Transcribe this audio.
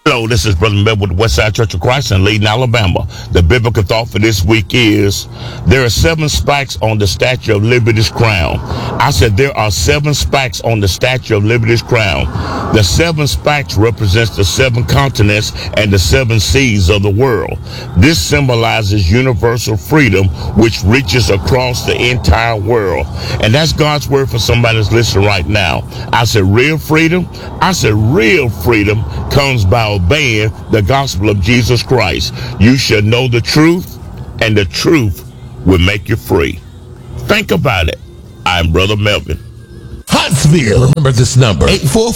Hello, this is Brother Mel with the Westside Church of Christ in Layton, Alabama. The biblical thought for this week is, there are 7 spikes on the Statue of Liberty's crown. I said there are 7 spikes on the Statue of Liberty's crown. The 7 spikes represents the 7 continents and the 7 seas of the world. This symbolizes universal freedom, which reaches across the entire world. And that's God's word for somebody that's listening right now. I said real freedom. I said real freedom comes by obeying the gospel of Jesus Christ. You shall know the truth, and the truth will make you free. Think about it. I'm Brother Melvin. Huntsville. Remember this number, 844